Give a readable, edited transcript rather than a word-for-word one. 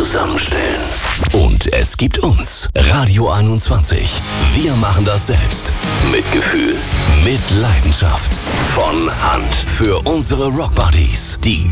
zusammenstellen. Und es gibt uns, Radio 21. Wir machen das selbst. Mit Gefühl, mit Leidenschaft. Von Hand. Für unsere Rockbuddies. Die